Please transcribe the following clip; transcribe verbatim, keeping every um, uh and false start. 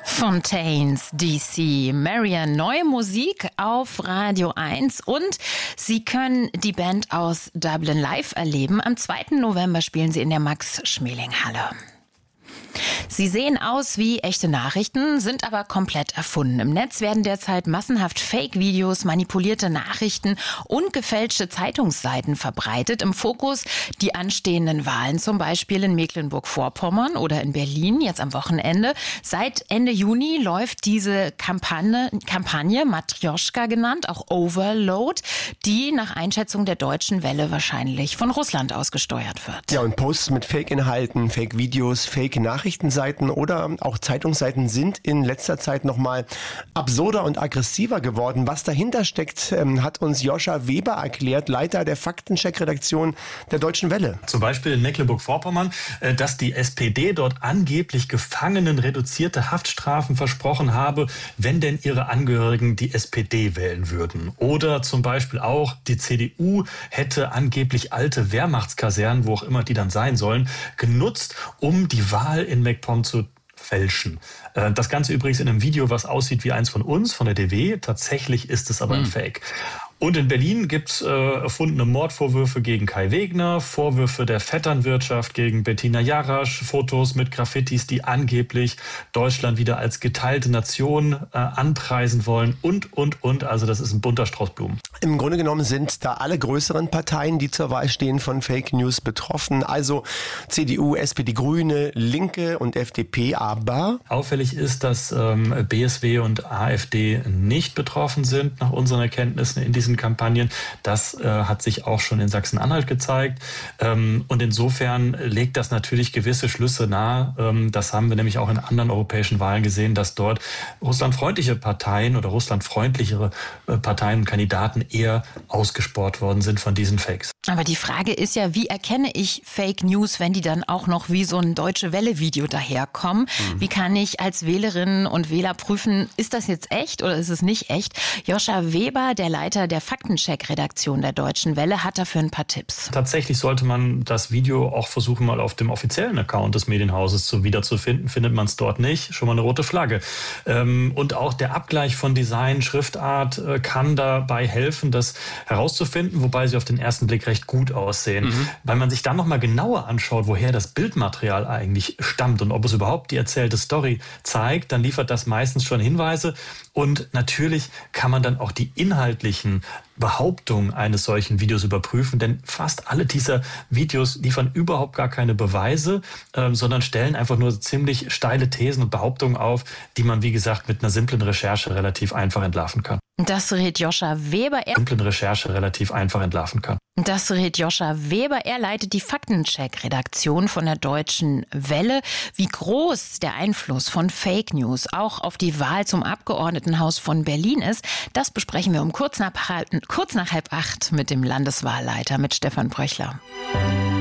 Fontaines D C, Marian, neue Musik auf Radio eins und Sie können die Band aus Dublin live erleben. Am zweiten November spielen sie in der Max-Schmeling-Halle. Sie sehen aus wie echte Nachrichten, sind aber komplett erfunden. Im Netz werden derzeit massenhaft Fake-Videos, manipulierte Nachrichten und gefälschte Zeitungsseiten verbreitet. Im Fokus die anstehenden Wahlen, zum Beispiel in Mecklenburg-Vorpommern oder in Berlin, jetzt am Wochenende. Seit Ende Juni läuft diese Kampagne, Kampagne Matrjoschka genannt, auch Overload, die nach Einschätzung der Deutschen Welle wahrscheinlich von Russland ausgesteuert wird. Ja, und Posts mit Fake-Inhalten, Fake-Videos, Fake-Nachrichtenseiten oder auch Zeitungsseiten sind in letzter Zeit nochmal absurder und aggressiver geworden. Was dahinter steckt, hat uns Joscha Weber erklärt, Leiter der Faktencheck-Redaktion der Deutschen Welle. Zum Beispiel in Mecklenburg-Vorpommern, dass die S P D dort angeblich Gefangenen reduzierte Haftstrafen versprochen habe, wenn denn ihre Angehörigen die S P D wählen würden. Oder zum Beispiel auch die C D U hätte angeblich alte Wehrmachtskasernen, wo auch immer die dann sein sollen, genutzt, um die Wahl in MacPom zu fälschen. Das Ganze übrigens in einem Video, was aussieht wie eins von uns, von der D W. Tatsächlich ist es aber ein Fake. Und in Berlin gibt es äh, erfundene Mordvorwürfe gegen Kai Wegner, Vorwürfe der Vetternwirtschaft gegen Bettina Jarasch, Fotos mit Graffitis, die angeblich Deutschland wieder als geteilte Nation äh, anpreisen wollen und, und, und. Also das ist ein bunter Strauß Blumen. Im Grunde genommen sind da alle größeren Parteien, die zur Wahl stehen, von Fake News betroffen. Also C D U, S P D, Grüne, Linke und F D P. Aber auffällig ist, dass ähm, B S W und AfD nicht betroffen sind, nach unseren Erkenntnissen in diesen Kampagnen. Das äh, hat sich auch schon in Sachsen-Anhalt gezeigt. Ähm, und insofern legt das natürlich gewisse Schlüsse nahe. Ähm, das haben wir nämlich auch in anderen europäischen Wahlen gesehen, dass dort russlandfreundliche Parteien oder russlandfreundlichere äh, Parteien und Kandidaten eher ausgespart worden sind von diesen Fakes. Aber die Frage ist ja, wie erkenne ich Fake News, wenn die dann auch noch wie so ein Deutsche Welle-Video daherkommen? Mhm. Wie kann ich als Wählerinnen und Wähler prüfen, ist das jetzt echt oder ist es nicht echt? Joscha Weber, der Leiter der Faktencheck-Redaktion der Deutschen Welle, hat dafür ein paar Tipps. Tatsächlich sollte man das Video auch versuchen, mal auf dem offiziellen Account des Medienhauses zu wiederzufinden. Findet man es dort nicht, schon mal eine rote Flagge. Und auch der Abgleich von Design, Schriftart kann dabei helfen, das herauszufinden, wobei sie auf den ersten Blick recht gut aussehen. Mhm. Weil man sich dann nochmal genauer anschaut, woher das Bildmaterial eigentlich stammt und ob es überhaupt die erzählte Story zeigt, dann liefert das meistens schon Hinweise. Und natürlich kann man dann auch die inhaltlichen Behauptungen eines solchen Videos überprüfen, denn fast alle dieser Videos liefern überhaupt gar keine Beweise, äh, sondern stellen einfach nur ziemlich steile Thesen und Behauptungen auf, die man, wie gesagt, mit einer simplen Recherche relativ einfach entlarven kann. Das rät Joscha Weber. Er simplen Recherche relativ einfach entlarven kann. Das rät Joscha Weber. Er leitet die Faktencheck-Redaktion von der Deutschen Welle. Wie groß der Einfluss von Fake News auch auf die Wahl zum Abgeordnetenhaus von Berlin ist, das besprechen wir um kurz nach, kurz nach halb acht mit dem Landeswahlleiter, mit Stefan Bröchler.